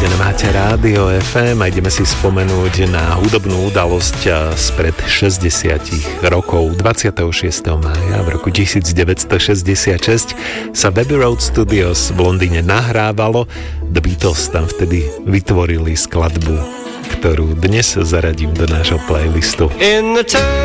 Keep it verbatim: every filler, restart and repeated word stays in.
Naladené máte Rádio ef em a ideme si spomenúť na hudobnú udalosť spred šesťdesiat rokov. dvadsiateho šiesteho mája v roku devätnásťstošesťdesiatšesť sa v Abbey Road Studios v Londýne nahrávalo. The Beatles tam vtedy vytvorili skladbu, ktorú dnes zaradím do nášho playlistu.